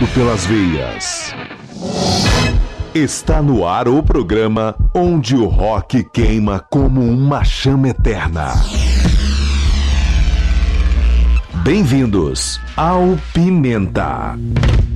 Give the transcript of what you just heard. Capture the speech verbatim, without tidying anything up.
correndo pelas veias. Está no ar o programa onde o rock queima como uma chama eterna. Bem-vindos ao Pimenta.